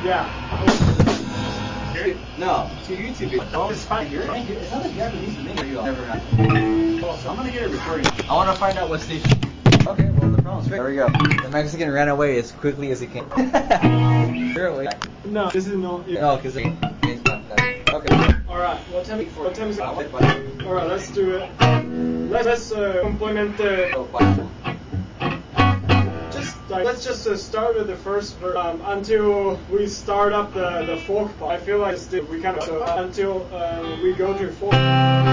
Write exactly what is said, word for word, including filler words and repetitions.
Yeah. No, to YouTube. Oh, it's fine. You're, it's not a Japanese thing. You never had. Oh, so I'm gonna get it recording. I want to find out what station. Okay, well the problem's fixed. There we go. The Mexican ran away as quickly as he can. Surely. No, this is no. Yeah. No, because it. Okay. All right. What time? What time is it? All right. Let's do it. Let's let's uh, complement the. Just like let's just uh, start with the first verse um, until we start up the the folk part. I feel like we kind of so until uh, we go to folk.